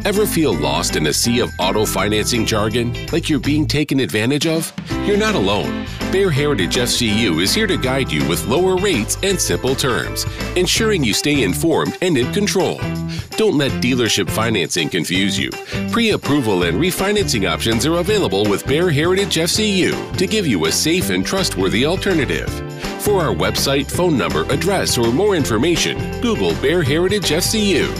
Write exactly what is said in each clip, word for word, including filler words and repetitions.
Ever feel lost in a sea of auto financing jargon, like you're being taken advantage of? You're not alone. Bear Heritage F C U is here to guide you with lower rates and simple terms, ensuring you stay informed and in control. Don't let dealership financing confuse you. Pre-approval and refinancing options are available with Bear Heritage F C U to give you a safe and trustworthy alternative. For our website, phone number, address, or more information, Google Bear Heritage F C U.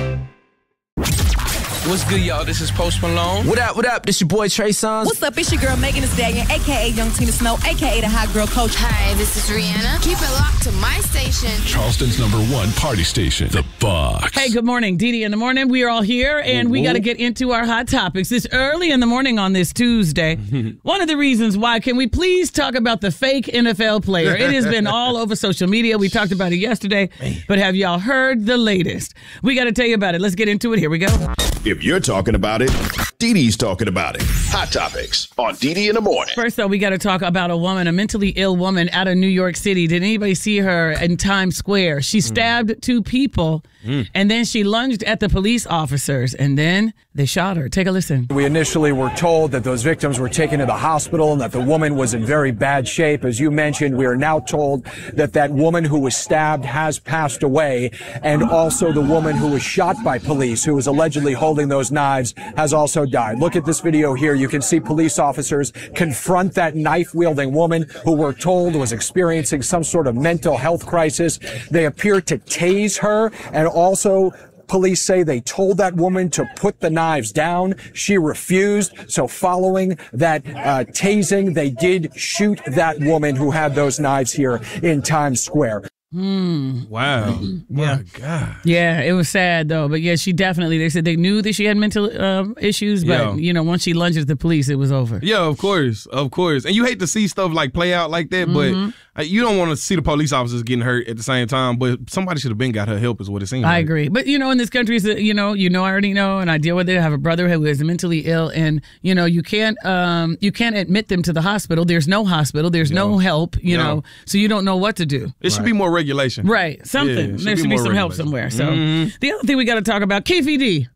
What's good, y'all? This is Post Malone. What up, what up? This your boy, Trey Songz. What's up? It's your girl, Megan Thee Stallion, a k a. Young Tina Snow, a k a the Hot Girl Coach. Hi, this is Rihanna. Keep it locked to my station. Charleston's number one party station, The Box. Hey, good morning. Dee Dee in the morning. We are all here, and we got to get into our hot topics. It's early in the morning on this Tuesday. One of the reasons why, can we please talk about the fake N F L player? It has been all over social media. We talked about it yesterday, but have y'all heard the latest? We got to tell you about it. Let's get into it. Here we go. If you're talking about it, Dee Dee's talking about it. Hot Topics on Dee Dee in the morning. First, though, we got to talk about a woman, a mentally ill woman out of New York City. Did anybody see her in Times Square? She stabbed mm. two people, mm. and then she lunged at the police officers, and then they shot her. Take a listen. We initially were told that those victims were taken to the hospital and that the woman was in very bad shape. As you mentioned, we are now told that that woman who was stabbed has passed away, and also the woman who was shot by police, who was allegedly holding those knives, has also died. Look at this video here. You can see police officers confront that knife-wielding woman who we're told was experiencing some sort of mental health crisis. They appear to tase her, and also police say they told that woman to put the knives down. She refused. So following that uh, tasing, they did shoot that woman who had those knives here in Times Square. Hmm. Wow. Yeah. My God. Yeah, it was sad, though. But, yeah, she definitely, they said they knew that she had mental uh, issues, but, Yeah. you know, once she lunged at the police, it was over. Yeah, of course. Of course. And you hate to see stuff like play out like that, Mhm. but uh, you don't want to see the police officers getting hurt at the same time, but somebody should have been got her help is what it seems I like. agree. But, you know, in this country, it's a- you know, you know, I already know, and I deal with it. I have a brother who is mentally ill, and, you know, you can't um, you can't admit them to the hospital. There's no hospital. There's no help, you Yeah. know, so you don't know what to do. It should be more regulation. Right. Something. Yeah, it there be should be more some help regulation. somewhere. So Mhm. the other thing we got to talk about, K V D.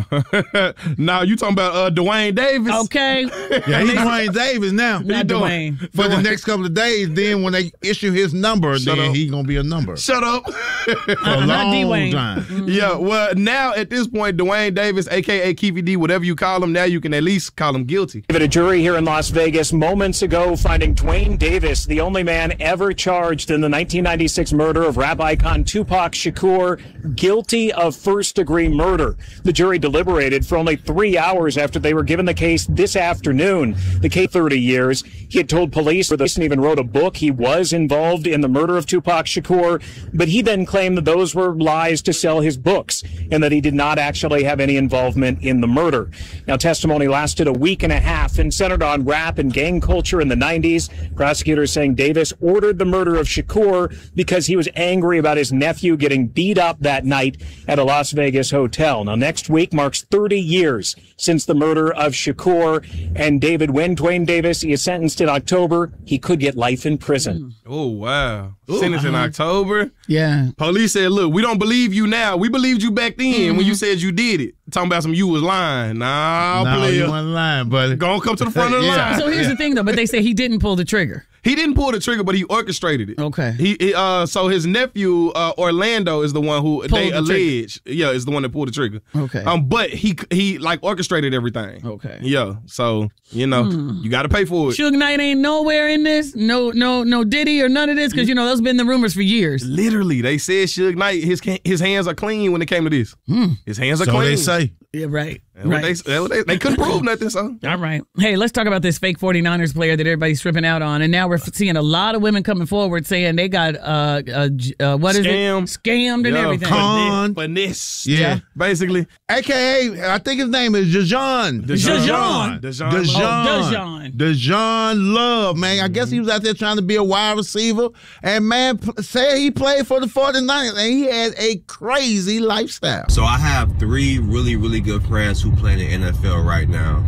Now you talking about uh, Dwayne Davis? Okay. Yeah, he's Dwayne Davis now. Not He doing- Dwayne. For the next couple of days, then when they issue his number, Shut then up. he gonna be a number. Shut up. For a Uh, not long Dwayne. time. Yeah, well, now at this point, Dwayne Davis, a k a. K V D, whatever you call him, now you can at least call him guilty. A jury here in Las Vegas moments ago finding Dwayne Davis, the only man ever charged in the nineteen ninety-six murder of rap icon Tupac Shakur, guilty of first-degree murder. The jury deliberated for only three hours after they were given the case this afternoon. The case, thirty years. He had told police, for this, and even wrote a book, he was involved in the murder of Tupac Shakur, but he then claimed that those were lies to sell his books and that he did not actually have any involvement in the murder. Now, testimony lasted a week and a half and centered on rap and gang culture in the nineties. Prosecutors saying Davis ordered the murder of Shakur because he was angry about his nephew getting beat up that night at a Las Vegas hotel. Now, next week marks thirty years since the murder of Shakur and David. When Dwayne Davis is sentenced in October, he could get life in prison. Oh, wow. Sentenced in October. Yeah. Police said, look, we don't believe you now. We believed you back then Mm-hmm. when you said you did it. Talking about some you was lying. Nah, No, player. you wasn't lying, buddy. Gonna come to the front of the Yeah. line. So here's the thing, though, but they say he didn't pull the trigger. He didn't pull the trigger, but he orchestrated it. Okay. He, he uh so his nephew uh, Orlando is the one who Pulled they the allege, yeah, is the one that pulled the trigger. Okay. Um, but he he like orchestrated everything. Okay. Yeah. So you know Hmm. you got to pay for it. Suge Knight ain't nowhere in this. No, no, no Diddy or none of this, because, you know, those been the rumors for years. Literally, they said Suge Knight his his hands are clean when it came to this. Hmm. His hands are So clean. they say. Yeah, right. That's what right. they, that's what they, they couldn't prove nothing. So All right. Hey, let's talk about this fake forty-niners player that everybody's tripping out on. And now we're seeing a lot of women coming forward saying they got, uh, uh, j- uh what is Scam. it? Scammed and Yeah, everything. Con. finesse. Yeah. Basically. A K A, I think his name is Dejan. Dejan. Dejan. Dejan. Dejan. Dejan Love, man. I guess he was out there trying to be a wide receiver. And, man, p- say he played for the forty-niners, and he had a crazy lifestyle. So I have three really, really good friends who play in the N F L right now.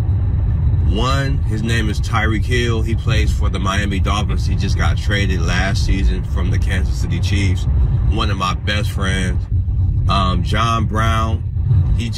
One, his name is Tyreek Hill. He plays for the Miami Dolphins. He just got traded last season from the Kansas City Chiefs. One of my best friends, um, John Brown.